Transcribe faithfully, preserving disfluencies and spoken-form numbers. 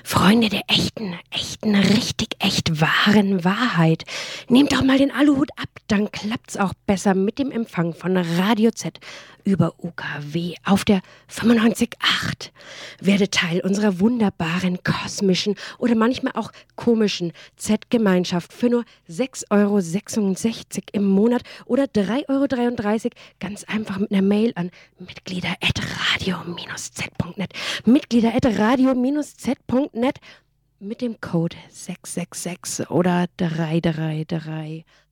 Freunde der echten, echten, richtig echt wahren Wahrheit. Nehmt doch mal den Aluhut ab, dann klappt's auch besser mit dem Empfang von Radio Z über U K W auf der fünfundneunzig Komma acht. Werde Teil unserer wunderbaren, kosmischen oder manchmal auch komischen Z-Gemeinschaft für nur sechs Euro sechsundsechzig im Monat oder drei Euro dreiunddreißig ganz einfach mit einer Mail an mitglieder at radio z punkt net. Mitglieder at radio z punkt net mit dem Code sechs sechs sechs oder drei drei drei.